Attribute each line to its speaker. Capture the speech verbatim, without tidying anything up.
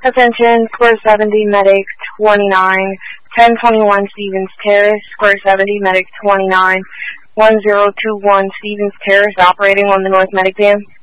Speaker 1: Attention, Square seventy, Medic twenty-nine, ten twenty-one Stevens Terrace, Square seventy, Medic twenty-nine, one zero two one Stevens Terrace, operating on the North Medic Dam.